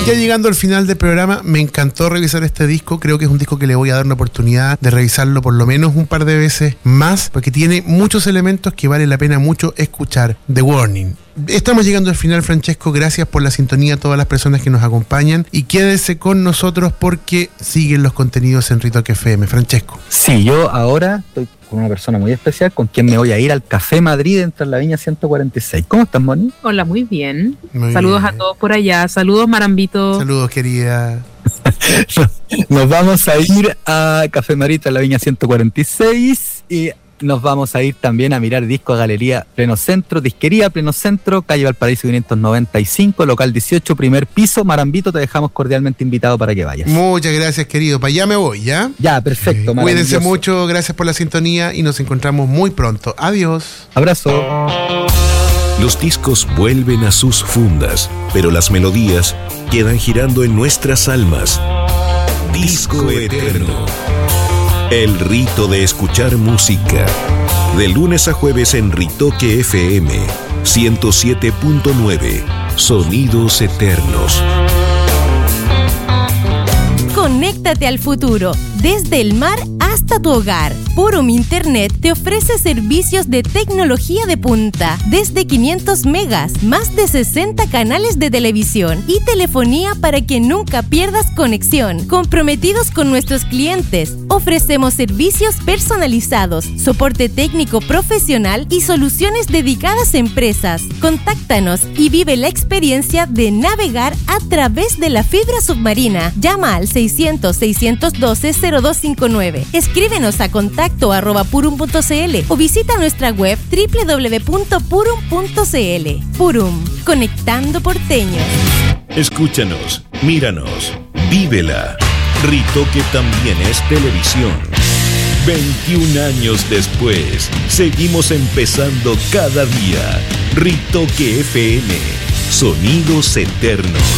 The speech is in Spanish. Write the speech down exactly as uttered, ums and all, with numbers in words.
Ya llegando al final del programa, me encantó revisar este disco. Creo que es un disco que le voy a dar una oportunidad de revisarlo por lo menos un par de veces más, porque tiene muchos elementos que vale la pena mucho escuchar. The Warning. Estamos llegando al final, Francesco. Gracias por la sintonía a todas las personas que nos acompañan y quédese con nosotros porque siguen los contenidos en Ritoque F M. Francesco. Sí, yo ahora estoy con una persona muy especial con quien me voy a ir al Café Madrid entre la Viña ciento cuarenta y seis. ¿Cómo estás, Moni? Hola, muy bien. Muy Saludos bien. a todos por allá. Saludos, Marambito. Saludos, querida. Nos vamos a ir a Café Madrid entre la Viña ciento cuarenta y seis y nos vamos a ir también a mirar disco a Galería Pleno Centro, Disquería Pleno Centro, calle Valparaíso quinientos noventa y cinco, local dieciocho, primer piso. Marambito, te dejamos cordialmente invitado para que vayas. Muchas gracias, querido. Para allá me voy, ¿ya? Ya, perfecto. Eh, cuídense mucho, gracias por la sintonía y nos encontramos muy pronto. Adiós. Abrazo. Los discos vuelven a sus fundas, pero las melodías quedan girando en nuestras almas. Disco Eterno. El rito de escuchar música. De lunes a jueves en Ritoque F M ciento siete punto nueve. Sonidos eternos. Conéctate al futuro, desde el mar hasta tu hogar. Purum Internet te ofrece servicios de tecnología de punta, desde quinientos megas, más de sesenta canales de televisión y telefonía para que nunca pierdas conexión. Comprometidos con nuestros clientes, ofrecemos servicios personalizados, soporte técnico profesional y soluciones dedicadas a empresas. Contáctanos y vive la experiencia de navegar a través de la fibra submarina. Llama al seiscientos, seiscientos doce, cero dos cinco nueve. Escríbenos a contacto arroba purum punto cl o visita nuestra web doble u doble u doble u punto purum punto cl. Purum, conectando porteños. Escúchanos, míranos, vívela. Ritoque también es televisión. veintiún años después, seguimos empezando cada día. Ritoque F M, sonidos eternos.